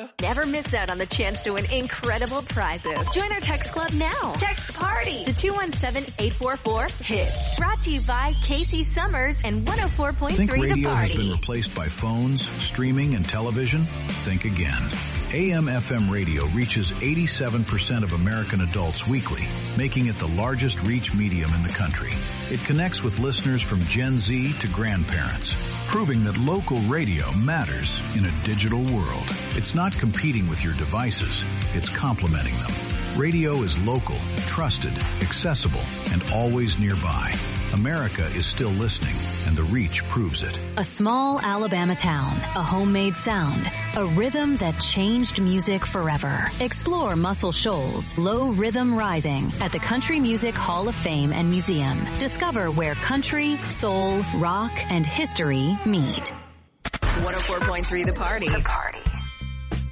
Never miss out on the chance to win incredible prizes. Join our text club now. Text PARTY to 217-844-HITS. Brought to you by Casey Summers and 104.3 Think radio The Party. has been replaced by phones, streaming, and television? Think again. AM/FM radio reaches 87% of American adults weekly, making it the largest reach medium in the country. It connects with listeners from Gen Z to grandparents, proving that local radio matters in a digital world. It's not competing with your devices, it's complementing them. Radio is local, trusted, accessible, and always nearby. America is still listening, and the reach proves it. A small Alabama town, a homemade sound, a rhythm that changed music forever. Explore Muscle Shoals, Low Rhythm Rising at the Country Music Hall of Fame and Museum. Discover where country, soul, rock, and history meet. 104.3 The Party. The Party.